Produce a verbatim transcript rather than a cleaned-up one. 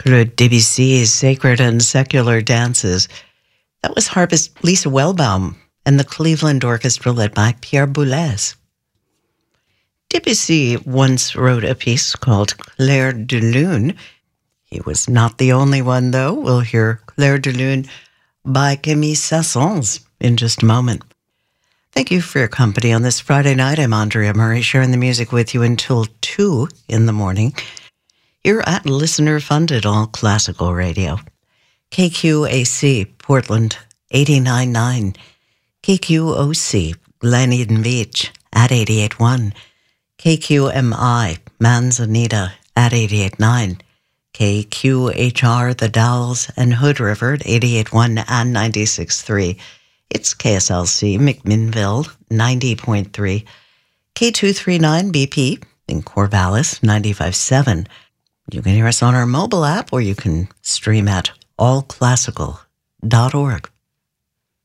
Claude Debussy's Sacred and Secular Dances. That was harpist Lisa Wellbaum and the Cleveland Orchestra led by Pierre Boulez. Debussy once wrote a piece called Clair de Lune. He was not the only one, though. We'll hear Clair de Lune by Camille Saint-Saëns in just a moment. Thank you for your company on this Friday night. I'm Andrea Murray, sharing the music with you until two in the morning. You're at listener-funded all classical radio. K Q A C, Portland, eighty-nine point nine. K Q O C, Glen Eden Beach, at eighty-eight point one. K Q M I, Manzanita, at eighty-eight point nine. K Q H R, The Dalles and Hood River, at eighty-eight point one and ninety-six point three. It's K S L C, McMinnville, ninety point three. K two thirty-nine B P in Corvallis, ninety-five point seven. You can hear us on our mobile app, or you can stream at all classical dot org.